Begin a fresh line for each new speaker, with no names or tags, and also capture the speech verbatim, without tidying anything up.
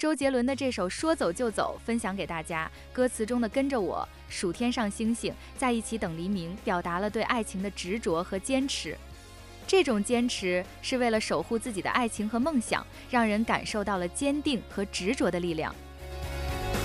周杰伦的这首《说走就走》分享给大家，歌词中的跟着我，数天上星星，在一起等黎明，表达了对爱情的执着和坚持。这种坚持是为了守护自己的爱情和梦想，让人感受到了坚定和执着的力量。